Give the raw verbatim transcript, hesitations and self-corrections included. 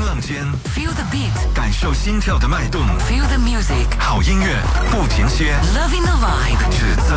浪尖 Feel the beat， 感受心跳的脉动 Feel the music， 好音乐不停歇 Loving the vibe， 只